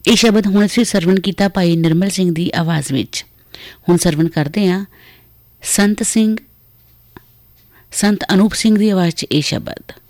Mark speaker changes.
Speaker 1: ਇਹ ਸ਼ਬਦ ਹੁਣ ਅਸੀਂ ਸਰਵਣ ਕੀਤਾ ਭਾਈ ਨਿਰਮਲ ਸਿੰਘ ਦੀ ਆਵਾਜ਼ ਵਿੱਚ। ਹੁਣ ਸਰਵਣ ਕਰਦੇ ਹਾਂ ਸੰਤ ਅਨੂਪ ਸਿੰਘ ਦੀ ਆਵਾਜ਼ 'ਚ ਇਹ ਸ਼ਬਦ।